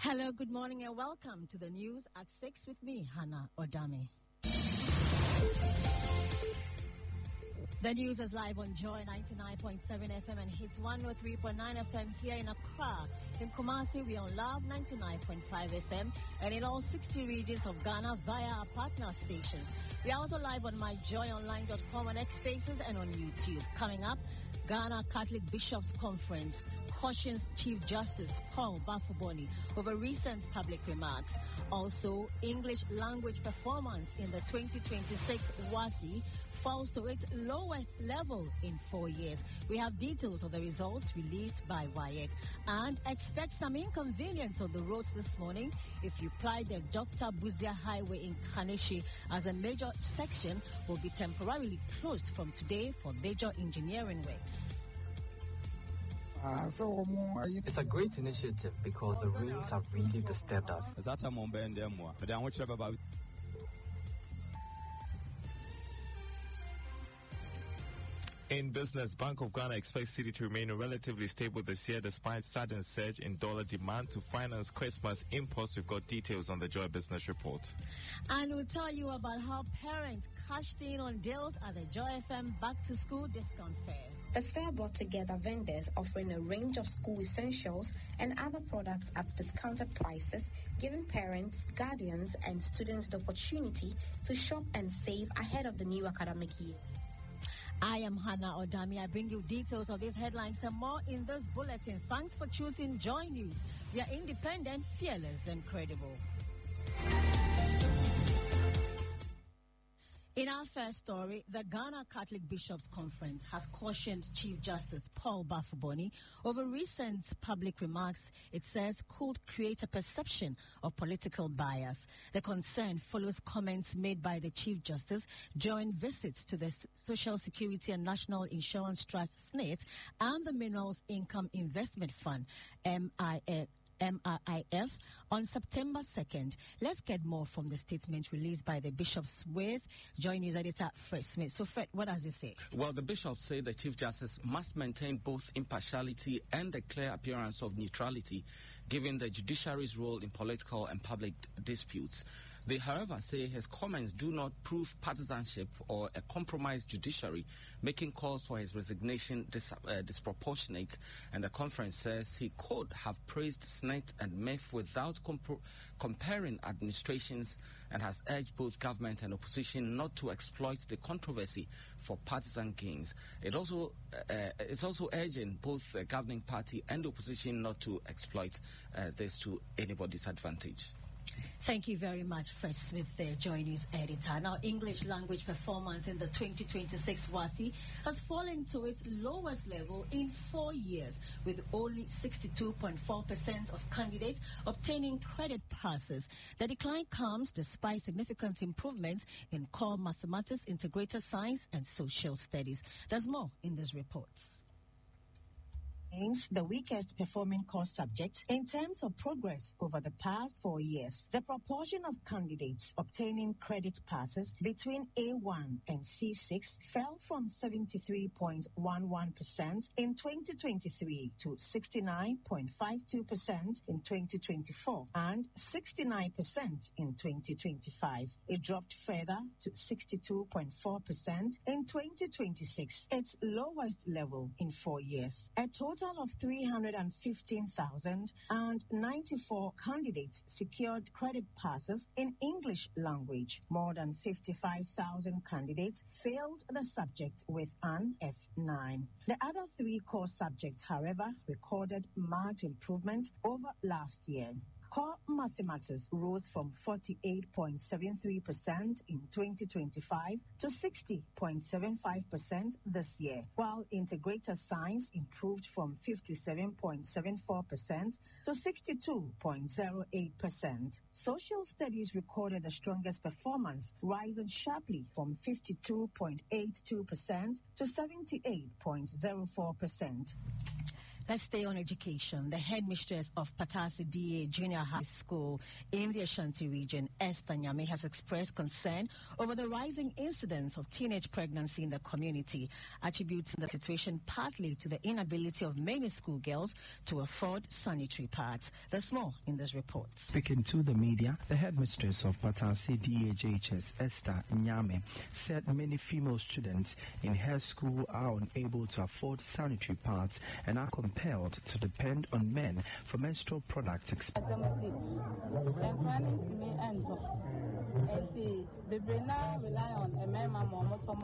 Hello, good morning and welcome to the news at 6 with me, Hannah Odami. The news is live on Joy 99.7 FM and hits 103.9 FM here in Accra. In Kumasi, we are on Love 99.5 FM and in all 60 regions of Ghana via our partner stations. We are also live on myjoyonline.com on X Spaces and on YouTube. Coming up, Ghana Catholic Bishops' Conference cautions Chief Justice Paul Bafuboni over recent public remarks. Also, English language performance in the 2026 WASSCE falls to its lowest level in 4 years. We have details of the results released by WAEC and expect some inconvenience on the roads this morning if you apply the Dr. Buzia Highway in Kaneshie, as a major section will be temporarily closed from today for major engineering works. It's a great initiative because the rains have really disturbed us. In business, Bank of Ghana expects Cedi to remain relatively stable this year despite sudden surge in dollar demand to finance Christmas imports. We've got details on the Joy Business Report. And we'll tell you about how parents cashed in on deals at the Joy FM Back to School Discount Fair. The fair brought together vendors offering a range of school essentials and other products at discounted prices, giving parents, guardians, and students the opportunity to shop and save ahead of the new academic year. I am Hannah Odami. I bring you details of these headlines and more in this bulletin. Thanks for choosing Joy News. We are independent, fearless, and credible. In our first story, the Ghana Catholic Bishops' Conference has cautioned Chief Justice Paul Bafuboni over recent public remarks it says could create a perception of political bias. The concern follows comments made by the Chief Justice during visits to the Social Security and National Insurance Trust (SNIT) and the Minerals Income Investment Fund MIIF on September 2nd. Let's get more from the statement released by the bishops with Joy News editor Fred Smith. So Fred, what does it say? Well, the bishops say the Chief Justice must maintain both impartiality and a clear appearance of neutrality, given the judiciary's role in political and public disputes. They, however, say his comments do not prove partisanship or a compromised judiciary, making calls for his resignation disproportionate. And the conference says he could have praised SNET and MEF without comparing administrations, and has urged both government and opposition not to exploit the controversy for partisan gains. It's also urging both the governing party and the opposition not to exploit this to anybody's advantage. Thank you very much, Fred Smith, the Joy News editor. Now, English language performance in the 2026 WASSCE has fallen to its lowest level in 4 years, with only 62.4% of candidates obtaining credit passes. The decline comes despite significant improvements in core mathematics, integrated science, and social studies. There's more in this report. The weakest performing course subject in terms of progress over the past 4 years. The proportion of candidates obtaining credit passes between A1 and C6 fell from 73.11% in 2023 to 69.52% in 2024 and 69% in 2025. It dropped further to 62.4% in 2026, its lowest level in 4 years. A total of 315,094 candidates secured credit passes in English language. More than 55,000 candidates failed the subject with an F9. The other 3 core subjects, however, recorded marked improvements over last year. Core mathematics rose from 48.73% in 2025 to 60.75% this year, while integrated science improved from 57.74% to 62.08%. Social studies recorded the strongest performance, rising sharply from 52.82% to 78.04%. Let's stay on education. The headmistress of Patasi DA Junior High School in the Ashanti region, Esther Nyame, has expressed concern over the rising incidence of teenage pregnancy in the community, attributing the situation partly to the inability of many schoolgirls to afford sanitary pads. There's more in this report. Speaking to the media, the headmistress of Patasi DHHS, Esther Nyame, said many female students in her school are unable to afford sanitary pads and are compelled to depend on men for menstrual products.